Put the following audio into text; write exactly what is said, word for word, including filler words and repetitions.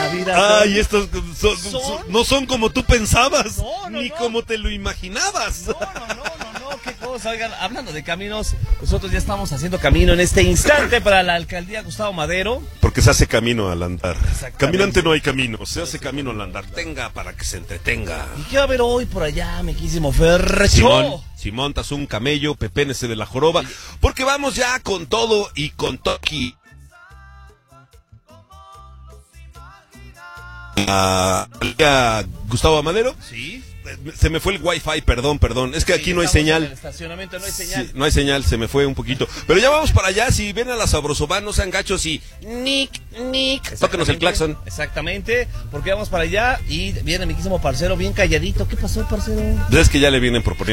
Navidad. Ay, estos son, ¿Son? son- no son como tú pensabas, No, no, ni no. como te lo imaginabas. No, no, no, no, no, qué cosa. Oigan, hablando de caminos, nosotros ya estamos haciendo camino en este instante para la alcaldía Gustavo Madero. Porque se hace camino al andar. Exactamente. Caminante no hay camino, se hace camino al andar. Tenga para que se entretenga. ¿Y qué va a haber hoy por allá, mi quísimo Ferrecho? Simón, si montas un camello, pepénese de la joroba, porque vamos ya con todo y con Toki. A a Gustavo Madero. Sí. Se me fue el wifi, perdón, perdón. Es que aquí Sí, no hay estamos en señal. el estacionamiento no hay señal. Sí, no hay señal, se me fue un poquito. Pero ya vamos para allá, si ven a la Sabrosoban, no sean gachos y... Nick, Nick, tóquenos el claxon. Exactamente, porque vamos para allá y viene mi quísimo parcero bien calladito. ¿Qué pasó, parcero? Es que ya le vienen proponiendo